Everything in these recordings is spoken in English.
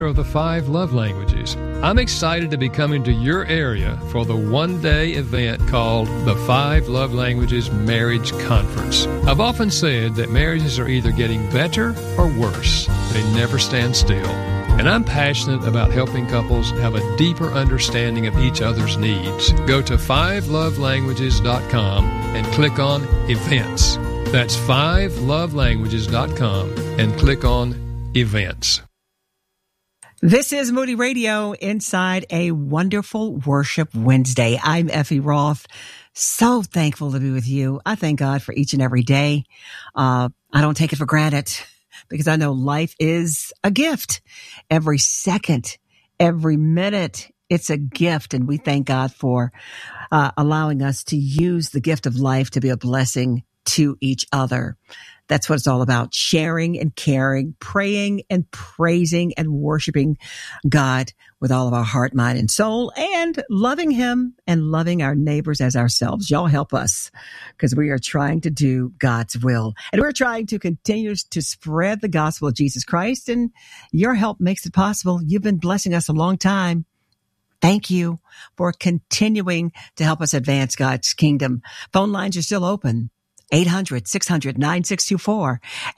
of the 5 love languages. I'm excited to be coming to your area for the one-day event called the 5 Love Languages Marriage Conference. I've often said that marriages are either getting better or worse. They never stand still. And I'm passionate about helping couples have a deeper understanding of each other's needs. Go to 5lovelanguages.com and click on Events. That's 5lovelanguages.com and click on Events. This is Moody Radio inside a wonderful Worship Wednesday. I'm Effie Roth. So thankful to be with you. I thank God for each and every day. I don't take it for granted because I know life is a gift. Every second, every minute, it's a gift. And we thank God for allowing us to use the gift of life to be a blessing to each other. That's what it's all about, sharing and caring, praying and praising and worshiping God with all of our heart, mind, and soul, and loving Him and loving our neighbors as ourselves. Y'all help us because we are trying to do God's will. And we're trying to continue to spread the gospel of Jesus Christ, and your help makes it possible. You've been blessing us a long time. Thank you for continuing to help us advance God's kingdom. Phone lines are still open. 800-600-9624.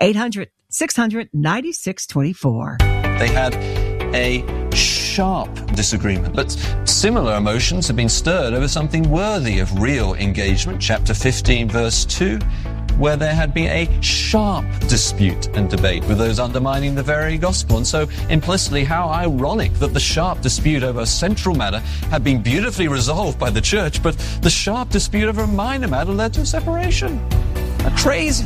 800-600-9624. They had a sharp disagreement, but similar emotions have been stirred over something worthy of real engagement. Chapter 15, verse 2, where there had been a sharp dispute and debate with those undermining the very gospel. And so implicitly, how ironic that the sharp dispute over a central matter had been beautifully resolved by the church, but the sharp dispute over a minor matter led to a separation. Crazy.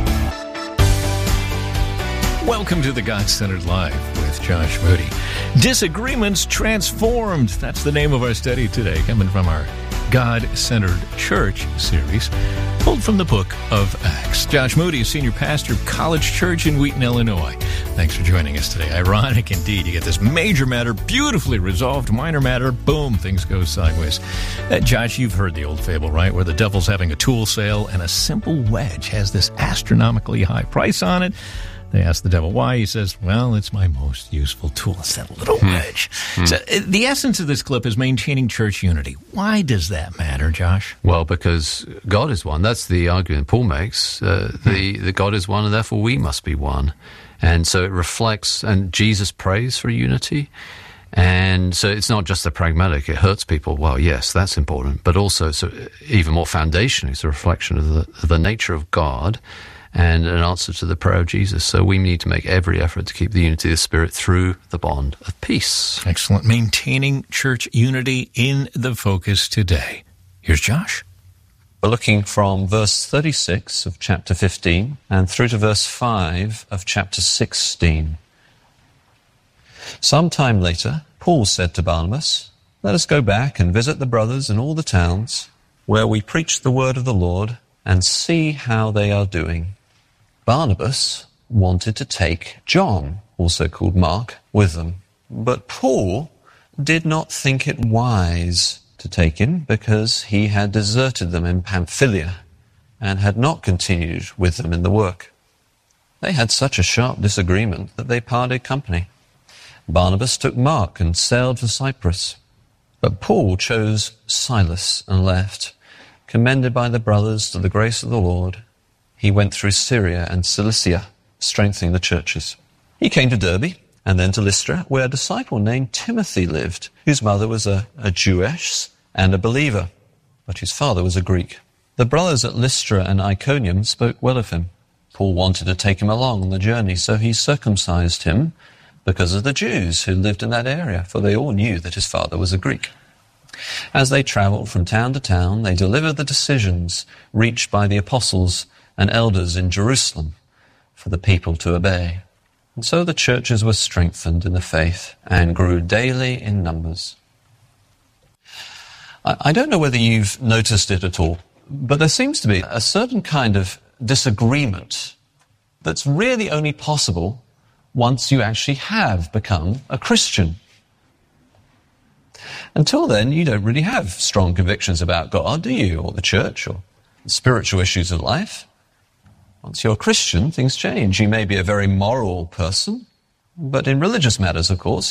Welcome to the God-Centered Life with Josh Moody. Disagreements Transformed. That's the name of our study today, coming from our God-Centered Church series, pulled from the book of Acts. Josh Moody is senior pastor of College Church in Wheaton, Illinois. Thanks for joining us today. Ironic indeed. You get this major matter beautifully resolved, minor matter, boom, things go sideways. Josh, you've heard the old fable, right? Where the devil's having a tool sale and a simple wedge has this astronomically high price on it. They ask the devil why. He says, well, it's my most useful tool. It's that little wedge. So, the essence of this clip is maintaining church unity. Why does that matter, Josh? Well, because God is one. That's the argument Paul makes. The God is one, and therefore we must be one. And so it reflects, and Jesus prays for unity. And so it's not just the pragmatic, it hurts people. Well, yes, that's important. But also, it's even more foundational. It's a reflection of the nature of God and an answer to the prayer of Jesus. So we need to make every effort to keep the unity of the Spirit through the bond of peace. Excellent. Maintaining church unity in the focus today. Here's Josh. We're looking from verse 36 of chapter 15 and through to verse 5 of chapter 16. Some time later, Paul said to Barnabas, "Let us go back and visit the brothers in all the towns where we preach the word of the Lord and see how they are doing." Barnabas wanted to take John, also called Mark, with them. But Paul did not think it wise to take him because he had deserted them in Pamphylia and had not continued with them in the work. They had such a sharp disagreement that they parted company. Barnabas took Mark and sailed for Cyprus. But Paul chose Silas and left. Commended by the brothers to the grace of the Lord, he went through Syria and Cilicia, strengthening the churches. He came to Derbe and then to Lystra, where a disciple named Timothy lived, whose mother was a Jewess and a believer, but whose father was a Greek. The brothers at Lystra and Iconium spoke well of him. Paul wanted to take him along on the journey, so he circumcised him because of the Jews who lived in that area, for they all knew that his father was a Greek. As they traveled from town to town, they delivered the decisions reached by the apostles and elders in Jerusalem for the people to obey. And so the churches were strengthened in the faith and grew daily in numbers. I don't know whether you've noticed it at all, but there seems to be a certain kind of disagreement that's really only possible once you actually have become a Christian. Until then, you don't really have strong convictions about God, do you, or the church, or the spiritual issues of life. Once you're a Christian, things change. You may be a very moral person, But in religious matters, of course,